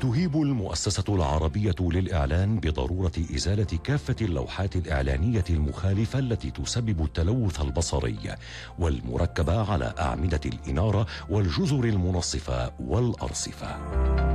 تهيب المؤسسة العربية للإعلان بضرورة إزالة كافة اللوحات الإعلانية المخالفة التي تسبب التلوث البصري والمركبة على أعمدة الإنارة والجزر المنصفة والأرصفة.